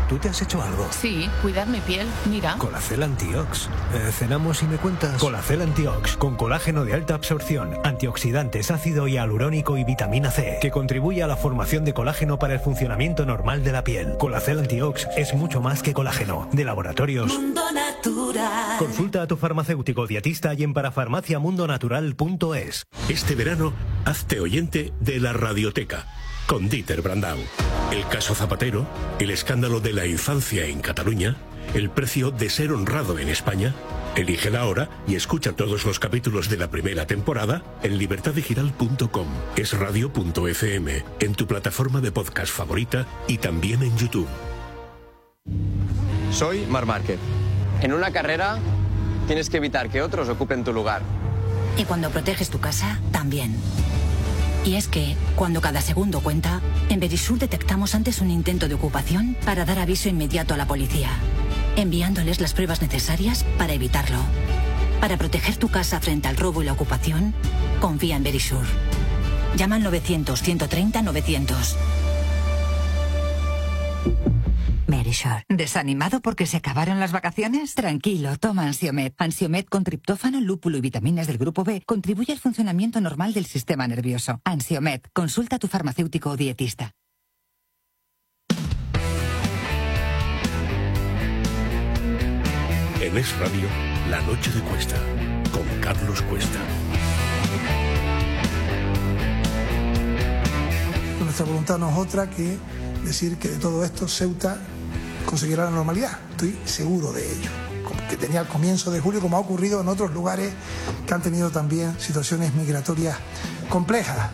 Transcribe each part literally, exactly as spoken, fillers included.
¿tú te has hecho algo? Sí, cuidar mi piel, mira. Colacel Antiox. Eh, ¿Cenamos y me cuentas? Colacel Antiox, con colágeno de alta absorción, antioxidantes, ácido hialurónico y vitamina C, que contribuye a la formación de colágeno para el funcionamiento normal de la piel. Colacel Antiox es mucho más que colágeno. De Laboratorios Mundo Natural. Consulta a tu farmacéutico dietista y en parafarmacia mundo natural punto es. Este verano, hazte oyente de la Radioteca, con Dieter Brandau. El caso Zapatero, el escándalo de la infancia en Cataluña, el precio de ser honrado en España. Elige ahora y escucha todos los capítulos de la primera temporada en libertad digital punto com, es radio punto efe eme, en tu plataforma de podcast favorita y también en YouTube. Soy Marc Márquez. En una carrera tienes que evitar que otros ocupen tu lugar. Y cuando proteges tu casa, también. Y es que, cuando cada segundo cuenta, en Verisur detectamos antes un intento de ocupación para dar aviso inmediato a la policía, enviándoles las pruebas necesarias para evitarlo. Para proteger tu casa frente al robo y la ocupación, confía en Verisur. Llama al novecientos, ciento treinta, novecientos. Verisur. ¿Desanimado porque se acabaron las vacaciones? Tranquilo, toma Ansiomed. Ansiomed con triptófano, lúpulo y vitaminas del grupo B contribuye al funcionamiento normal del sistema nervioso. Ansiomed. Consulta a tu farmacéutico o dietista. En Es Radio, La Noche de Cuesta, con Carlos Cuesta. Nuestra voluntad no es otra que decir que de todo esto Ceuta conseguirá la normalidad. Estoy seguro de ello. Que tenía al comienzo de julio, como ha ocurrido en otros lugares que han tenido también situaciones migratorias complejas.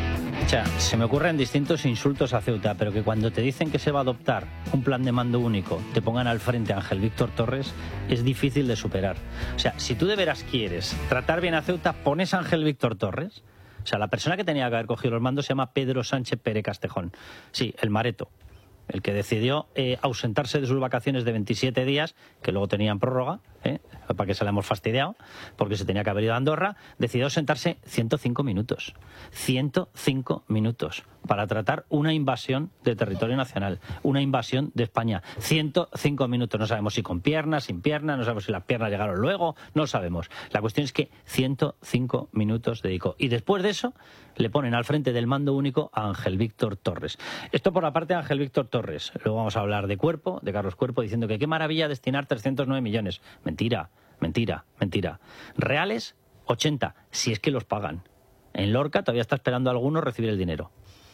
O sea, se me ocurren distintos insultos a Ceuta, pero que cuando te dicen que se va a adoptar un plan de mando único, te pongan al frente a Ángel Víctor Torres, es difícil de superar. O sea, si tú de veras quieres tratar bien a Ceuta, pones a Ángel Víctor Torres. O sea, la persona que tenía que haber cogido los mandos se llama Pedro Sánchez Pérez Castejón. Sí, el Mareto. El que decidió eh, ausentarse de sus vacaciones de veintisiete días, que luego tenían prórroga, ¿eh? para que se la hemos fastidiado, porque se tenía que haber ido a Andorra, decidió ausentarse ciento cinco minutos. ciento cinco minutos para tratar una invasión de territorio nacional, una invasión de España. ciento cinco minutos. No sabemos si con piernas, sin piernas, no sabemos si las piernas llegaron luego, no sabemos. La cuestión es que ciento cinco minutos dedicó. Y después de eso, le ponen al frente del mando único a Ángel Víctor Torres. Esto por la parte de Ángel Víctor Torres. Luego vamos a hablar de Cuerpo, de Carlos Cuerpo, diciendo que qué maravilla destinar trescientos nueve millones. Mentira, mentira, mentira. Reales, ochenta, si es que los pagan. En Lorca todavía está esperando a algunos recibir el dinero.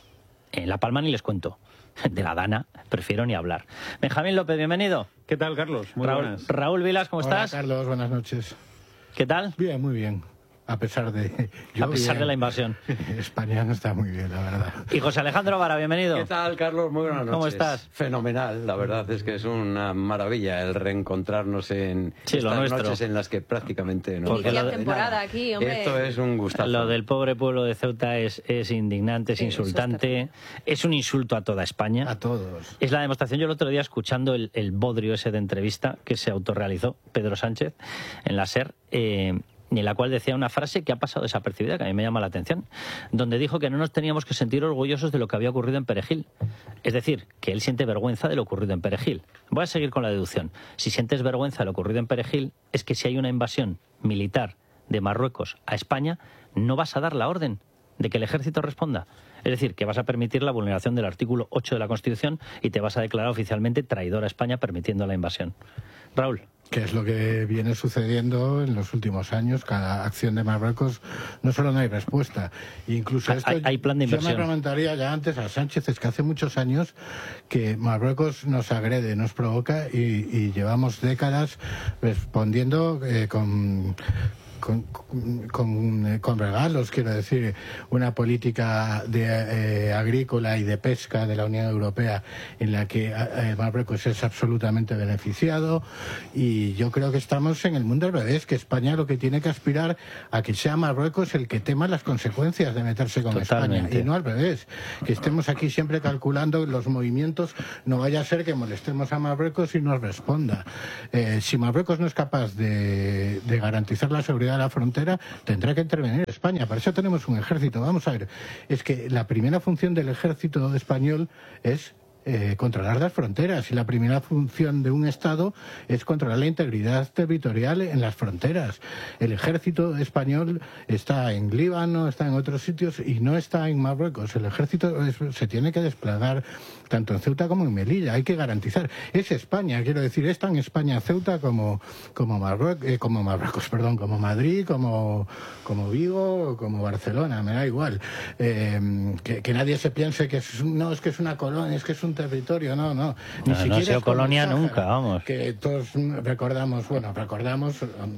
En La Palma ni les cuento. De la Dana prefiero ni hablar. Benjamín López, bienvenido. ¿Qué tal, Carlos? Muy Raúl, buenas. Raúl Vilas, ¿cómo Hola, estás? Carlos, buenas noches. ¿Qué tal? Bien, muy bien. A pesar de... A pesar de la invasión. España no está muy bien, la verdad. Y José Alejandro Vara, bienvenido. ¿Qué tal, Carlos? Muy buenas noches. ¿Cómo estás? Fenomenal, la verdad es que es una maravilla el reencontrarnos en sí, estas lo nuestro. noches en las que prácticamente no... Porque la temporada aquí, hombre. Esto es un gustazo. Lo del pobre pueblo de Ceuta es, es indignante, es sí, insultante, es un insulto a toda España. A todos. Es la demostración. Yo el otro día escuchando el, el bodrio ese de entrevista que se autorrealizó Pedro Sánchez en la SER, eh, en la cual decía una frase que ha pasado desapercibida, que a mí me llama la atención, donde dijo que no nos teníamos que sentir orgullosos de lo que había ocurrido en Perejil. Es decir, que él siente vergüenza de lo ocurrido en Perejil. Voy a seguir con la deducción. Si sientes vergüenza de lo ocurrido en Perejil, es que si hay una invasión militar de Marruecos a España, no vas a dar la orden de que el ejército responda. Es decir, que vas a permitir la vulneración del artículo ocho de la Constitución y te vas a declarar oficialmente traidor a España permitiendo la invasión. Raúl. Que es lo que viene sucediendo en los últimos años. Cada acción de Marruecos no solo no hay respuesta, incluso esto, hay, hay plan de inversión. Yo me comentaría ya antes a Sánchez, es que hace muchos años que Marruecos nos agrede, nos provoca y, y llevamos décadas respondiendo eh, con... Con, con, con regalos, quiero decir, una política de, eh, agrícola y de pesca de la Unión Europea en la que eh, Marruecos es absolutamente beneficiado, y yo creo que estamos en el mundo al revés, que España lo que tiene que aspirar a que sea Marruecos el que tema las consecuencias de meterse con Totalmente. España, y no al revés, que estemos aquí siempre calculando los movimientos, no vaya a ser que molestemos a Marruecos y nos responda. Eh, si Marruecos no es capaz de, de garantizar la seguridad a la frontera, tendrá que intervenir España. Para eso tenemos un ejército. Vamos a ver, es que la primera función del ejército español es eh, controlar las fronteras. Y la primera función de un Estado es controlar la integridad territorial en las fronteras. El ejército español está en Líbano, está en otros sitios y no está en Marruecos. El ejército es, se tiene que desplegar tanto en Ceuta como en Melilla. Hay que garantizar. Es España, quiero decir, es tan España Ceuta como, como, Marruecos, eh, como Marruecos, perdón, como Madrid, como, como Vigo, como Barcelona, me da igual. Eh, que, que nadie se piense que es, no, es que es una colonia, es que es un territorio, no, no. Ni no, siquiera no ha sido es como colonia Sáhara, nunca, vamos. Que todos recordamos, bueno, recordamos,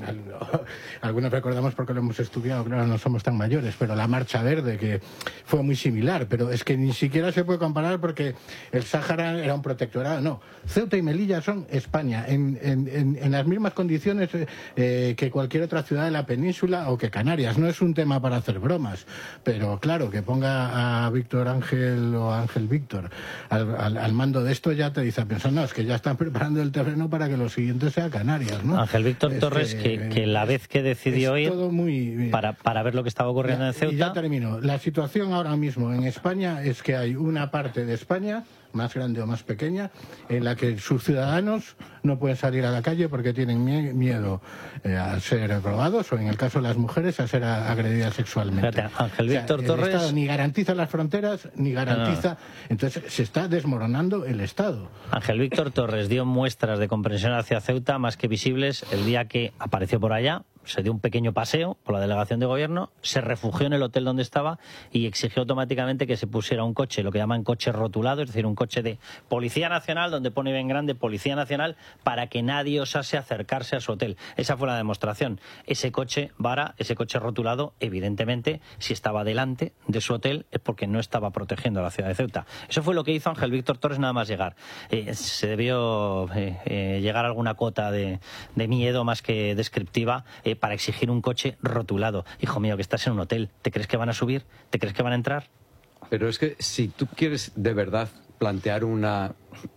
algunos recordamos porque lo hemos estudiado, claro, no somos tan mayores, pero la Marcha Verde, que fue muy similar, pero es que ni siquiera se puede comparar porque el Sáhara era un protectorado, no. Ceuta y Melilla son España, en, en, en, en las mismas condiciones eh, que cualquier otra ciudad de la península o que Canarias. No es un tema para hacer bromas, pero claro, que ponga a Víctor Ángel o a Ángel Víctor al, al, al mando de esto ya te dice, pensar, no, es que ya están preparando el terreno para que lo siguiente sea Canarias, ¿no? Ángel Víctor es Torres, que, que, que la vez que decidió ir muy, para, para ver lo que estaba ocurriendo ya, en Ceuta... Y ya termino. La situación ahora mismo en España es que hay una parte de España, más grande o más pequeña, en la que sus ciudadanos no pueden salir a la calle porque tienen miedo eh, a ser robados o, en el caso de las mujeres, a ser agredidas sexualmente. Fíjate, Ángel o sea, Víctor el Torres... Estado ni garantiza las fronteras, ni garantiza... No, no. Entonces se está desmoronando el Estado. Ángel Víctor Torres dio muestras de comprensión hacia Ceuta más que visibles el día que apareció por allá, se dio un pequeño paseo por la delegación de gobierno, se refugió en el hotel donde estaba y exigió automáticamente que se pusiera un coche, lo que llaman coche rotulado, es decir, un coche de Policía Nacional, donde pone bien grande Policía Nacional, para que nadie osase acercarse a su hotel. Esa fue la demostración. Ese coche vara, ese coche rotulado, evidentemente, si estaba delante de su hotel es porque no estaba protegiendo a la ciudad de Ceuta. Eso fue lo que hizo Ángel Víctor Torres nada más llegar. Eh, se debió eh, eh, llegar a alguna cota de, de miedo más que descriptiva eh, para exigir un coche rotulado. Hijo mío, que estás en un hotel, ¿te crees que van a subir? ¿Te crees que van a entrar? Pero es que si tú quieres de verdad plantear una,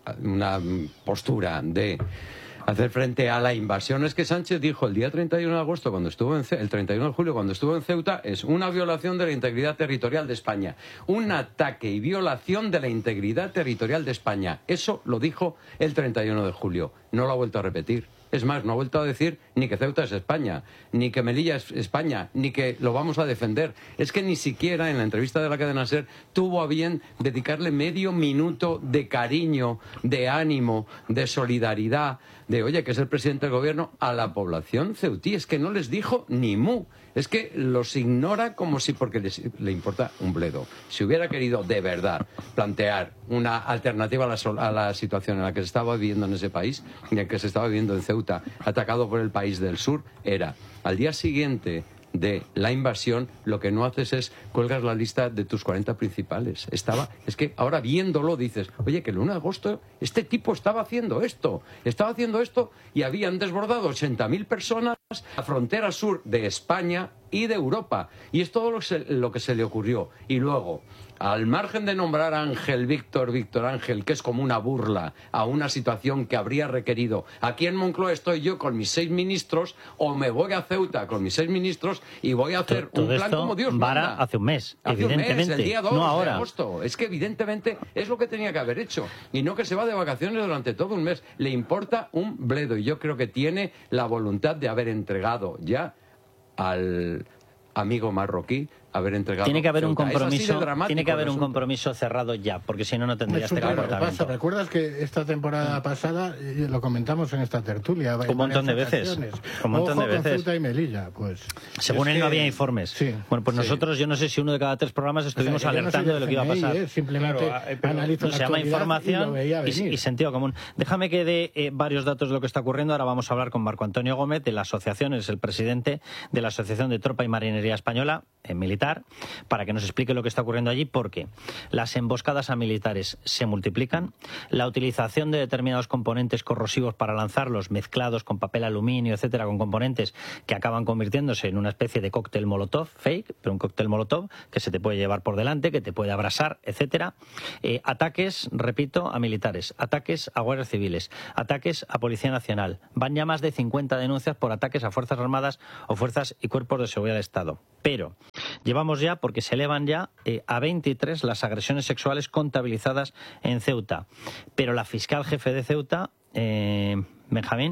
una postura de hacer frente a la invasión, es que Sánchez dijo el día treinta y uno de agosto, cuando estuvo en Ce- el treinta y uno de julio, cuando estuvo en Ceuta, es una violación de la integridad territorial de España. Un ataque y violación de la integridad territorial de España. Eso lo dijo el treinta y uno de julio. No lo ha vuelto a repetir. Es más, no ha vuelto a decir ni que Ceuta es España, ni que Melilla es España, ni que lo vamos a defender. Es que ni siquiera en la entrevista de la cadena SER tuvo a bien dedicarle medio minuto de cariño, de ánimo, de solidaridad, de, oye, que es el presidente del gobierno, a la población ceutí. Es que no les dijo ni mu. Es que los ignora como si, porque les, le importa un bledo. Si hubiera querido de verdad plantear una alternativa a la, sol, a la situación en la que se estaba viviendo en ese país, y en la que se estaba viviendo en Ceuta, atacado por el país del sur, era al día siguiente de la invasión, lo que no haces es cuelgas la lista de tus cuarenta principales. Estaba, es que ahora viéndolo dices, oye, que el uno de agosto este tipo estaba haciendo esto, estaba haciendo esto y habían desbordado ochenta mil personas a frontera sur de España y de Europa. Y es todo lo que se, lo que se le ocurrió. Y luego, al margen de nombrar a Ángel Víctor, Víctor Ángel, que es como una burla a una situación que habría requerido, aquí en Moncloa estoy yo con mis seis ministros, o me voy a Ceuta con mis seis ministros y voy a hacer todo un plan como Dios vara manda. Hace un mes, hace evidentemente, un mes, el día dos no de ahora. agosto. Es que evidentemente es lo que tenía que haber hecho. Y no que se va de vacaciones durante todo un mes. Le importa un bledo. Y yo creo que tiene la voluntad de haber entregado ya al amigo marroquí, haber entregado. Tiene que haber un Ceuta. compromiso, tiene que haber un compromiso cerrado ya, porque si no, no tendría este comportamiento. ¿Recuerdas que esta temporada pasada eh, lo comentamos en esta tertulia? Un montón de veces. Un montón Ojo de veces. Con Ceuta y Melilla, pues. Según él que... no había informes. Sí, bueno, pues sí. nosotros, yo no sé si uno de cada tres programas estuvimos o sea, alertando no de lo que iba a pasar. Eh, simplemente claro, eh, pero analizo la se llama información y, y, y sentido común. Déjame que dé eh, varios datos de lo que está ocurriendo. Ahora vamos a hablar con Marco Antonio Gómez de la asociación, es el presidente de la Asociación de Tropa y Marinería Española, eh, militar, para que nos explique lo que está ocurriendo allí, porque las emboscadas a militares se multiplican, la utilización de determinados componentes corrosivos para lanzarlos, mezclados con papel aluminio, etcétera, con componentes que acaban convirtiéndose en una especie de cóctel molotov, fake, pero un cóctel molotov que se te puede llevar por delante, que te puede abrasar, etcétera. Eh, ataques, repito, a militares, ataques a guardias civiles, ataques a Policía Nacional. Van ya más de cincuenta denuncias por ataques a Fuerzas Armadas o Fuerzas y Cuerpos de Seguridad del Estado. Pero Llevamos ya, porque se elevan ya eh, a veintitrés las agresiones sexuales contabilizadas en Ceuta. Pero la fiscal jefe de Ceuta, eh, Benjamín,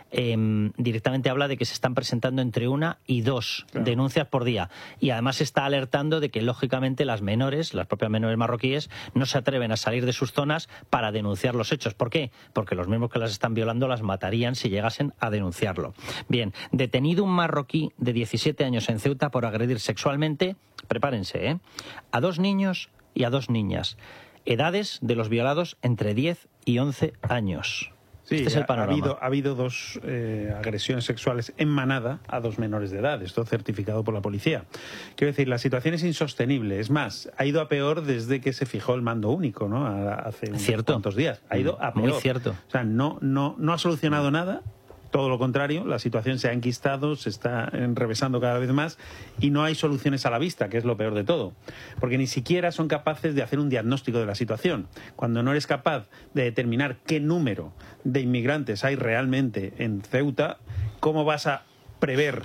Eh, directamente habla de que se están presentando entre una y dos claro. denuncias por día, y además está alertando de que lógicamente las menores, las propias menores marroquíes, no se atreven a salir de sus zonas para denunciar los hechos. ¿Por qué? Porque los mismos que las están violando las matarían si llegasen a denunciarlo. Bien, detenido un marroquí de diecisiete años en Ceuta por agredir sexualmente, prepárense, ¿eh? a dos niños y a dos niñas, edades de los violados entre diez y once años. Sí, este es el panorama. Ha habido, ha habido dos eh, agresiones sexuales en manada a dos menores de edad, esto certificado por la policía. Quiero decir, la situación es insostenible. Es más, ha ido a peor desde que se fijó el mando único, ¿no? Hace unos cierto. cuantos días. Ha ido a peor. Muy cierto. O sea, no, no, no ha solucionado nada. Todo lo contrario, la situación se ha enquistado, se está enrevesando cada vez más y no hay soluciones a la vista, que es lo peor de todo. Porque ni siquiera son capaces de hacer un diagnóstico de la situación. Cuando no eres capaz de determinar qué número de inmigrantes hay realmente en Ceuta, ¿cómo vas a prever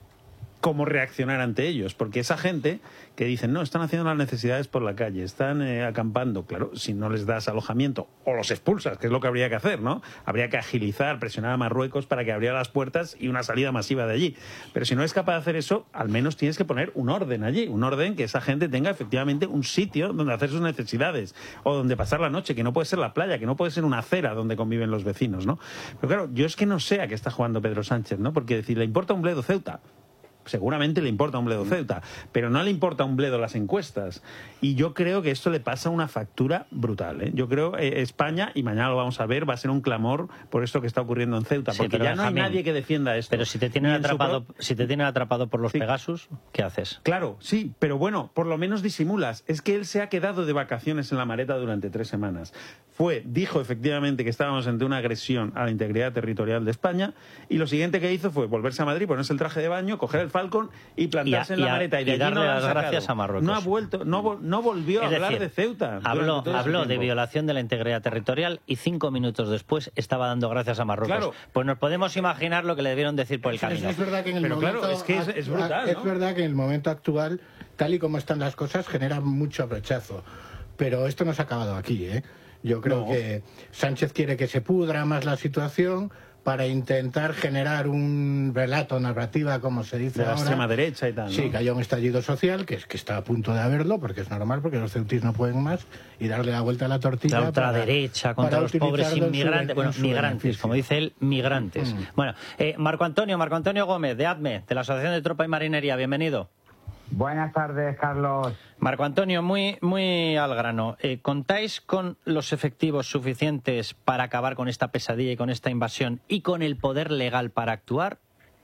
cómo reaccionar ante ellos? Porque esa gente que dicen, no, están haciendo las necesidades por la calle, están eh, acampando, claro, si no les das alojamiento o los expulsas, que es lo que habría que hacer, ¿no? Habría que agilizar, presionar a Marruecos para que abriera las puertas y una salida masiva de allí. Pero si no es capaz de hacer eso, al menos tienes que poner un orden allí, un orden que esa gente tenga efectivamente un sitio donde hacer sus necesidades o donde pasar la noche, que no puede ser la playa, que no puede ser una acera donde conviven los vecinos, ¿no? Pero claro, yo es que no sé a qué está jugando Pedro Sánchez, ¿no? Porque decir, ¿le importa un bledo Ceuta? Seguramente le importa un bledo Ceuta, pero no le importa un bledo las encuestas. Y yo creo que esto le pasa una factura brutal, ¿eh? Yo creo que eh, España, y mañana lo vamos a ver, va a ser un clamor por esto que está ocurriendo en Ceuta, sí, porque ya no hay nadie que defienda esto. Pero si te tienen atrapado, pro... si te tienen atrapado por los sí. Pegasus, ¿qué haces? Claro, sí, pero bueno, por lo menos disimulas. Es que él se ha quedado de vacaciones en la maleta durante tres semanas. Fue, dijo efectivamente que estábamos ante una agresión a la integridad territorial de España, y lo siguiente que hizo fue volverse a Madrid, ponerse el traje de baño, coger el Falcon y plantarse y a, en la y a, maleta y, de y darle no las gracias a Marruecos. No ha vuelto, no, no volvió a es hablar decir, de Ceuta. Habló, habló de violación de la integridad territorial y cinco minutos después estaba dando gracias a Marruecos. Claro. Pues nos podemos imaginar lo que le debieron decir por el camino. Es verdad que en el Pero momento, claro, es que es, es brutal, es ¿no? verdad que en el momento actual, tal y como están las cosas, genera mucho rechazo. Pero esto no se ha acabado aquí, ¿eh? Yo creo no. que Sánchez quiere que se pudra más la situación para intentar generar un relato, narrativa, como se dice de la ahora. extrema derecha y tal, ¿no? Sí, que haya un estallido social, que es que está a punto de haberlo, porque es normal, porque los ceutis no pueden más, y darle la vuelta a la tortilla. La ultraderecha contra los pobres inmigrantes, bueno, migrantes, beneficio. Como dice él, migrantes. Mm. Bueno, eh, Marco Antonio, Marco Antonio Gómez, de A D M E, de la Asociación de Tropa y Marinería, bienvenido. Buenas tardes, Carlos. Marco Antonio, muy, muy al grano. Eh, ¿Contáis con los efectivos suficientes para acabar con esta pesadilla y con esta invasión y con el poder legal para actuar?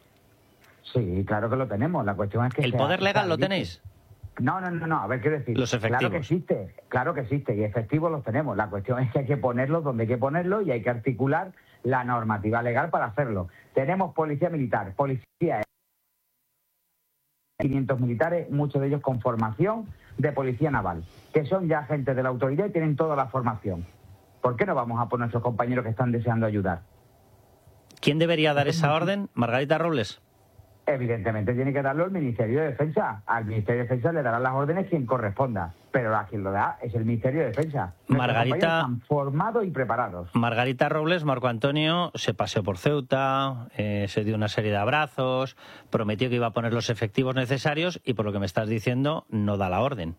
Sí, claro que lo tenemos. La cuestión es que... ¿El poder legal lo tenéis? No, no, no, no. A ver, ¿qué decir? Los efectivos. Claro que existe, claro que existe, y efectivos los tenemos. La cuestión es que hay que ponerlos donde hay que ponerlos y hay que articular la normativa legal para hacerlo. Tenemos policía militar, policía... quinientos militares, muchos de ellos con formación de policía naval, que son ya agentes de la autoridad y tienen toda la formación. ¿Por qué no vamos a por nuestros compañeros que están deseando ayudar? ¿Quién debería dar esa orden? ¿Margarita Robles? Evidentemente tiene que darlo el Ministerio de Defensa. Al Ministerio de Defensa le darán las órdenes quien corresponda, pero a quien lo da es el Ministerio de Defensa. Margarita, están formados y preparados. Margarita Robles, Marco Antonio, se paseó por Ceuta, eh, se dio una serie de abrazos, prometió que iba a poner los efectivos necesarios y por lo que me estás diciendo no da la orden.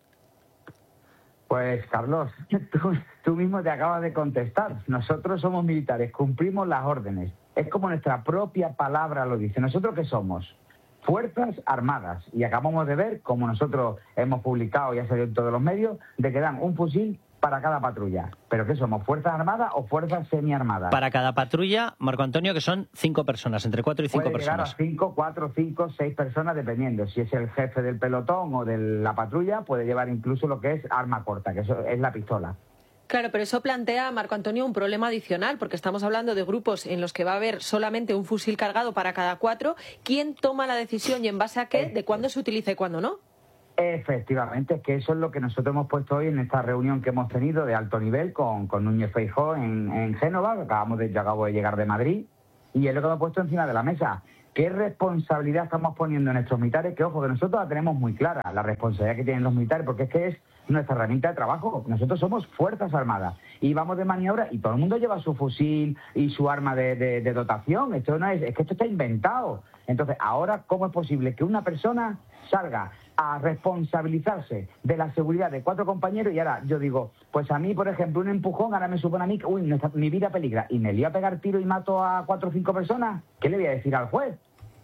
Pues, Carlos, tú, tú mismo te acabas de contestar. Nosotros somos militares, cumplimos las órdenes. Es como nuestra propia palabra lo dice. ¿Nosotros qué somos? Fuerzas Armadas. Y acabamos de ver, como nosotros hemos publicado y ha salido en todos los medios, de que dan un fusil para cada patrulla. ¿Pero qué somos? ¿Fuerzas Armadas o Fuerzas Semiarmadas? Para cada patrulla, Marco Antonio, que son cinco personas, entre cuatro y cinco Puede personas. Llegar a cinco, cuatro, cinco, seis personas, dependiendo. Si es el jefe del pelotón o de la patrulla, puede llevar incluso lo que es arma corta, que eso es la pistola. Claro, pero eso plantea, Marco Antonio, un problema adicional, porque estamos hablando de grupos en los que va a haber solamente un fusil cargado para cada cuatro. ¿Quién toma la decisión y en base a qué de cuándo se utiliza y cuándo no? Efectivamente, es que eso es lo que nosotros hemos puesto hoy en esta reunión que hemos tenido de alto nivel con, con Núñez Feijóo en, en Génova, que acabamos de, yo acabo de llegar de Madrid, y es lo que hemos puesto encima de la mesa. ¿Qué responsabilidad estamos poniendo en nuestros militares? Que, ojo, que nosotros la tenemos muy clara, la responsabilidad que tienen los militares, porque es que es nuestra herramienta de trabajo. Nosotros somos Fuerzas Armadas y vamos de maniobra y todo el mundo lleva su fusil y su arma de, de, de dotación. Esto no es, es que esto está inventado. Entonces, ahora, ¿cómo es posible que una persona salga a responsabilizarse de la seguridad de cuatro compañeros y ahora yo digo, pues a mí, por ejemplo, un empujón ahora me supone a mí que, uy, nuestra, mi vida peligra y me lío a pegar tiro y mato a cuatro o cinco personas? ¿Qué le voy a decir al juez?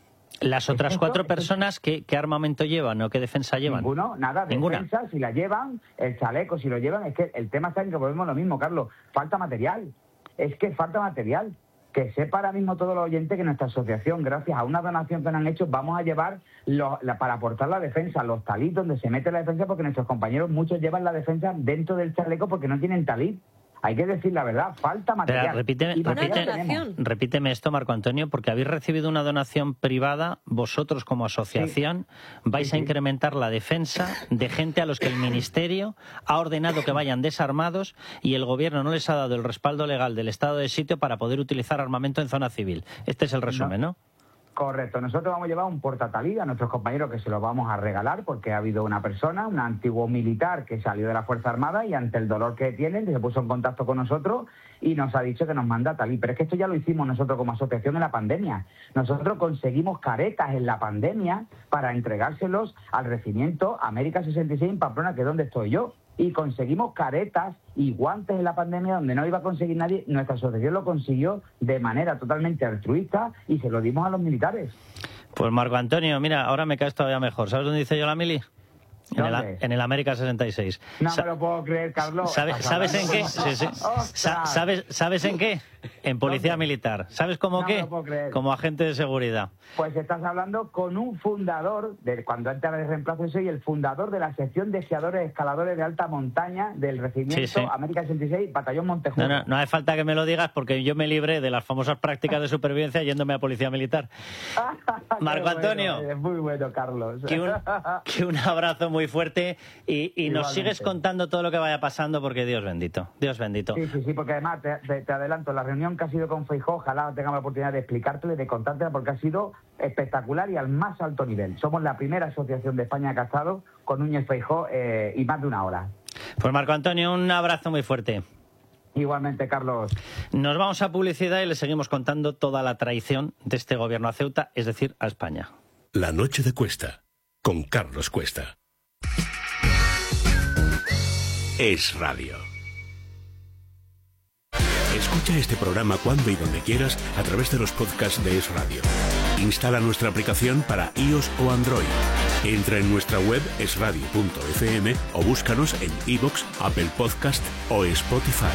Las otras ¿Es cuatro esto? personas, ¿qué, ¿qué armamento llevan o qué defensa llevan? Ninguno, nada, Ninguna. defensa, si la llevan, el chaleco, si lo llevan, es que el tema está en que volvemos a lo mismo, Carlos, falta material, es que falta material. Que sepa ahora mismo todo el oyente que nuestra asociación, gracias a una donación que nos han hecho, vamos a llevar los, la, para aportar la defensa, los talit donde se mete la defensa, porque nuestros compañeros muchos llevan la defensa dentro del chaleco porque no tienen talit. Hay que decir la verdad, falta material. Pero repíteme, Y material repíteme, tenemos. repíteme esto, Marco Antonio, porque habéis recibido una donación privada, vosotros como asociación vais Sí, sí. a incrementar la defensa de gente a los que el Ministerio ha ordenado que vayan desarmados y el Gobierno no les ha dado el respaldo legal del estado de sitio para poder utilizar armamento en zona civil. Este es el resumen, ¿no? Correcto, nosotros vamos a llevar un portatalí a nuestros compañeros que se lo vamos a regalar porque ha habido una persona, un antiguo militar que salió de la Fuerza Armada y ante el dolor que tienen se puso en contacto con nosotros y nos ha dicho que nos manda talí. Pero es que esto ya lo hicimos nosotros como asociación en la pandemia. Nosotros conseguimos caretas en la pandemia para entregárselos al regimiento América sesenta y seis en Pamplona, que es donde estoy yo. Y conseguimos caretas y guantes en la pandemia donde no iba a conseguir nadie. Nuestra asociación lo consiguió de manera totalmente altruista y se lo dimos a los militares. Pues Marco Antonio, mira, ahora me caes todavía mejor. ¿Sabes dónde dice yo la mili? En el, ¿Dónde? en el América sesenta y seis. No Sa- me lo puedo creer, Carlos. ¿Sabes, ¿Sabes en qué? Sí, sí. ¡Ostras! Sa- ¿Sabes, ¿Sabes en qué? En Policía ¿Dónde? Militar. ¿Sabes cómo No me qué? lo puedo creer. Como agente de seguridad. Pues estás hablando con un fundador, de, cuando antes de reemplazo soy el fundador de la sección de esquiadores escaladores de alta montaña del regimiento Sí, sí. América sesenta y seis, Batallón Montejurro. No, no, no hace falta que me lo digas porque yo me libré de las famosas prácticas de supervivencia yéndome a Policía Militar. Marco Qué Antonio. bueno, es muy bueno, Carlos. Que un, que un abrazo muy fuerte y, y nos Igualmente. sigues contando todo lo que vaya pasando porque Dios bendito, Dios bendito. Sí, sí, sí, porque además te, te- te adelanto, la reunión que ha sido con Feijóo, ojalá tengamos la oportunidad de explicártela y de contártela porque ha sido espectacular y al más alto nivel. Somos la primera asociación de España que ha estado con Núñez Feijóo eh, y más de una hora. Pues Marco Antonio, un abrazo muy fuerte. Igualmente, Carlos. Nos vamos a publicidad y le seguimos contando toda la traición de este gobierno a Ceuta, es decir, a España. La noche de Cuesta, con Carlos Cuesta. Es Radio. Escucha este programa cuando y donde quieras a través de los podcasts de Es Radio. Instala nuestra aplicación para iOS o Android. Entra en nuestra web es radio punto efe eme o búscanos en iVoox, Apple Podcast o Spotify.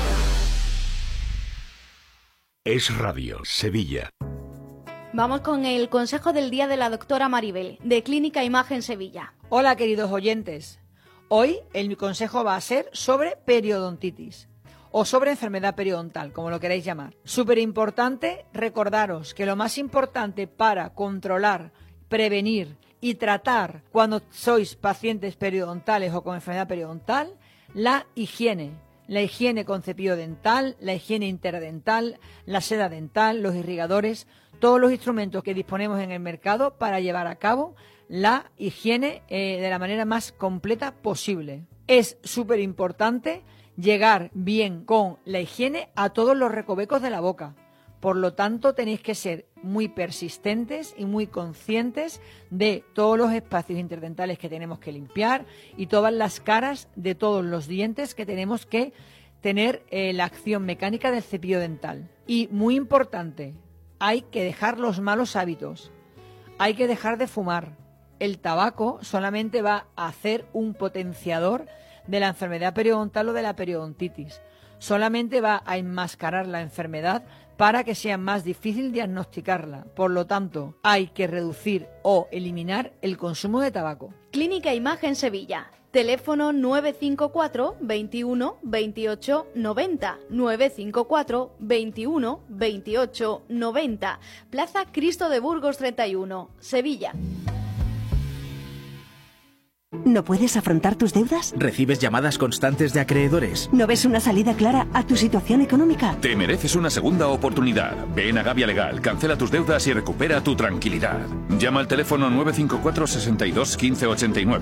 Es Radio, Sevilla. Vamos con el consejo del día de la doctora Maribel, de Clínica Imagen Sevilla. Hola, queridos oyentes. Hoy el consejo va a ser sobre periodontitis o sobre enfermedad periodontal, como lo queráis llamar. Súper importante recordaros que lo más importante para controlar, prevenir y tratar cuando sois pacientes periodontales o con enfermedad periodontal, la higiene. La higiene con cepillo dental, la higiene interdental, la seda dental, los irrigadores, todos los instrumentos que disponemos en el mercado para llevar a cabo la higiene eh, de la manera más completa posible. Es súper importante llegar bien con la higiene a todos los recovecos de la boca. Por lo tanto, tenéis que ser muy persistentes y muy conscientes de todos los espacios interdentales que tenemos que limpiar y todas las caras de todos los dientes que tenemos que tener eh, la acción mecánica del cepillo dental. Y muy importante, hay que dejar los malos hábitos. Hay que dejar de fumar. El tabaco solamente va a hacer un potenciador de la enfermedad periodontal o de la periodontitis. Solamente va a enmascarar la enfermedad para que sea más difícil diagnosticarla. Por lo tanto, hay que reducir o eliminar el consumo de tabaco. Clínica Imagen Sevilla. Teléfono nueve cinco cuatro, veintiuno, veintiocho, noventa. nueve cinco cuatro, veintiuno, veintiocho, noventa. Plaza Cristo de Burgos treinta y uno, Sevilla. ¿No puedes afrontar tus deudas? ¿Recibes llamadas constantes de acreedores? ¿No ves una salida clara a tu situación económica? Te mereces una segunda oportunidad. Ven a Gavia Legal, cancela tus deudas y recupera tu tranquilidad. Llama al teléfono nueve cinco cuatro, sesenta y dos, quince ochenta y nueve.